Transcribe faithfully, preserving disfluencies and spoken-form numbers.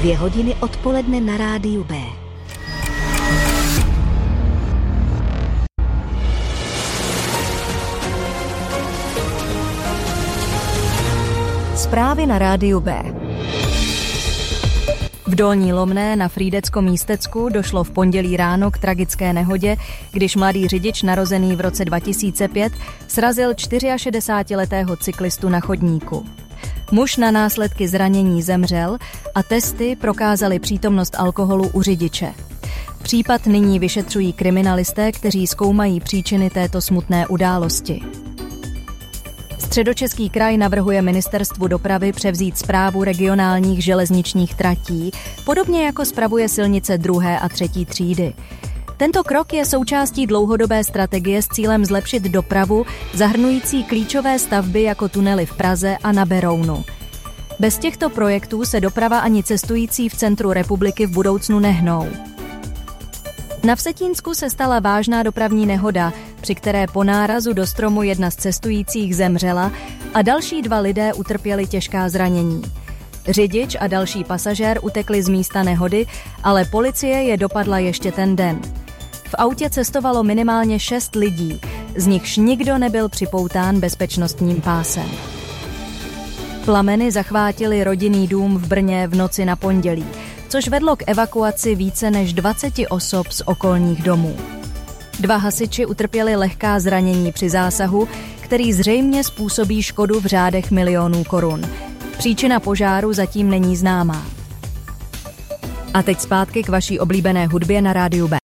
Dvě hodiny odpoledne na rádiu B. Zprávy na rádiu B. V Dolní Lomné na Frýdecko-Místecku došlo v pondělí ráno k tragické nehodě, když mladý řidič narozený v roce dva tisíce pět srazil šedesátičtyřletého cyklistu na chodníku. Muž na následky zranění zemřel a testy prokázaly přítomnost alkoholu u řidiče. Případ nyní vyšetřují kriminalisté, kteří zkoumají příčiny této smutné události. Středočeský kraj navrhuje Ministerstvu dopravy převzít správu regionálních železničních tratí, podobně jako spravuje silnice druhé a třetí třídy. Tento krok je součástí dlouhodobé strategie s cílem zlepšit dopravu, zahrnující klíčové stavby jako tunely v Praze a na Berounu. Bez těchto projektů se doprava ani cestující v centru republiky v budoucnu nehnou. Na Vsetínsku se stala vážná dopravní nehoda, při které po nárazu do stromu jedna z cestujících zemřela a další dva lidé utrpěli těžká zranění. Řidič a další pasažér utekli z místa nehody, ale policie je dopadla ještě ten den. V autě cestovalo minimálně šest lidí, z nichž nikdo nebyl připoután bezpečnostním pásem. Plameny zachvátily rodinný dům v Brně v noci na pondělí, což vedlo k evakuaci více než dvaceti osob z okolních domů. Dva hasiči utrpěli lehká zranění při zásahu, který zřejmě způsobí škodu v řádech milionů korun. Příčina požáru zatím není známá. A teď zpátky k vaší oblíbené hudbě na rádiu B.